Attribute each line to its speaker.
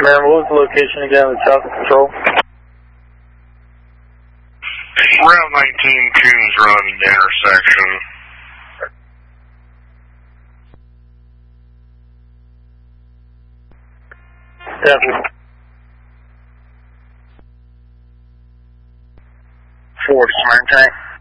Speaker 1: Ma'am, what was the location again of the South Control?
Speaker 2: Route 19, Coons Run intersection.
Speaker 1: Definitely.
Speaker 2: Ford Smart Tank.